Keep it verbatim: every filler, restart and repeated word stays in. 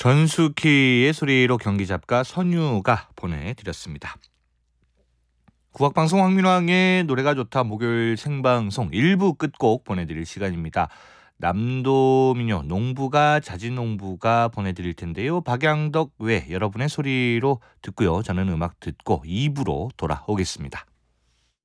전수키의 소리로 경기잡가 선유가 보내드렸습니다. 국악방송 황민왕의 노래가 좋다 목요일 생방송 일 부 끝곡 보내드릴 시간입니다. 남도민요 농부가 자진농부가 보내드릴 텐데요. 박양덕 외 여러분의 소리로 듣고요. 저는 음악 듣고 이 부로 돌아오겠습니다.